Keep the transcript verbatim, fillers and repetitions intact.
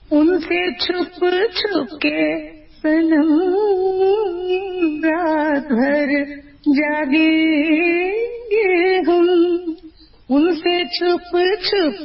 उनसे छुप छुप के सनम रात भर जागेंगे हम, उनसे छुप छुप